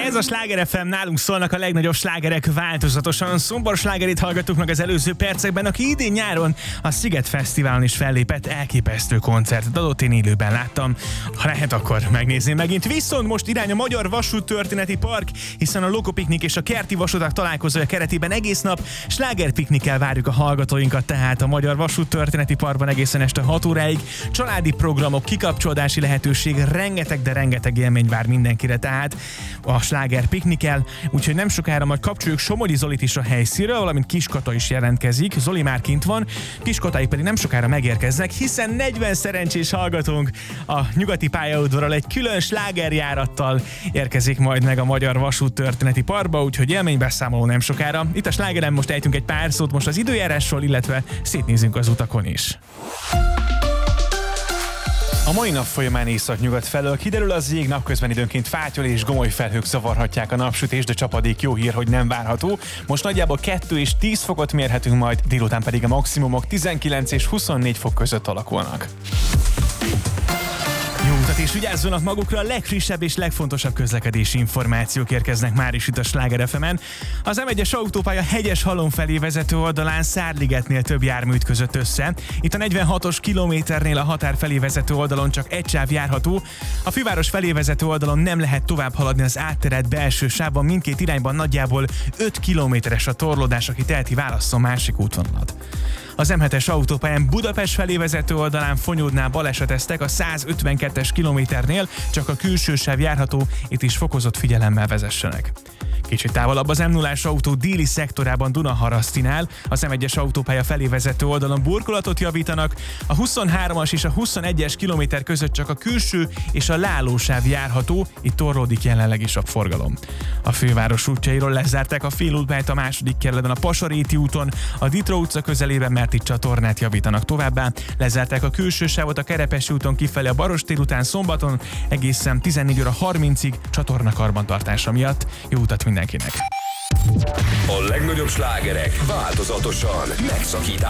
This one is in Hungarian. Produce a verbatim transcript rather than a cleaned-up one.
Ez a Sláger ef em, nálunk szólnak a legnagyobb slágerek változatosan. Szombar slágerét hallgattuk meg az előző percekben, aki idén nyáron a Sziget Fesztiválon is fellépett, elképesztő koncertet adott, én élőben láttam. Ha lehet, akkor megnézném megint. Viszont most irány a Magyar Vasúttörténeti Park, hiszen a Lokopiknik és a Kerti Vasutak találkozója keretében egész nap slágerpiknikkel várjuk a hallgatóinkat, tehát a Magyar Vasúttörténeti Parkban egészen este hat óráig. Családi programok, kikapcsolódási lehetőség, rengeteg, de rengeteg élmény vár mindenkire, tehát a sláger piknikkel, úgyhogy nem sokára majd kapcsoljuk Somogyi Zolit is a helyszínről, valamint Kiskata is jelentkezik. Zoli már kint van, Kiskatai pedig nem sokára megérkeznek, hiszen negyven szerencsés hallgatónk a nyugati pályaudvarral egy külön slágerjárattal érkezik majd meg a Magyar Vasúttörténeti Parkba, úgyhogy élménybeszámoló nem sokára. Itt a Slágeren most ejtünk egy pár szót most az időjárásról, illetve szétnézünk az utakon is. A mai nap folyamán észak-nyugat felől kiderül az jég, napközben időnként fátyol és gomoly felhők zavarhatják a napsütést, de csapadék jó hír, hogy nem várható. Most nagyjából kettő és tíz fokot mérhetünk majd, délután pedig a maximumok tizenkilenc és huszonnégy fok között alakulnak. Jó utat és vigyázzanak magukra, a legfrissebb és legfontosabb közlekedési információk érkeznek már is itt a Sláger ef emen. Az em egyes autópálya Hegyes-Halom felé vezető oldalán Szárligetnél több jármű ütközött össze. Itt a negyvenhatos kilométernél a határ felé vezető oldalon csak egy sáv járható. A főváros felé vezető oldalon nem lehet tovább haladni az átterelt belső sávban, mindkét irányban nagyjából öt kilométeres a torlódás, aki teheti, válasszon másik útvonalat. Az em hetes autópályán Budapest felé vezető oldalán Fonyódnál baleseteztek, a százötvenkettes kilométernél csak a külső sáv járható, itt is fokozott figyelemmel vezessenek. Kicsit távolabb az em nullás autó déli szektorában Dunaharasztinál, az em egyes autópálya felé vezető oldalon burkolatot javítanak, a huszonhármas és a huszonegyes kilométer között csak a külső és a lálósáv járható, itt torlódik jelenleg is a forgalom. A főváros útjairól lezárták a félútpályát a második kerületben a Pasaréti úton, a Ditra utca közelében, mert itt csatornát javítanak továbbá, lezárták a külső sávot a Kerepesi úton kifelé a Barostér után szombaton, egészen tizennégy óra harmincig csatorna karbantartása miatt. Jó utat mindenkinek! A legnagyobb slágerek változatosan megszakításban.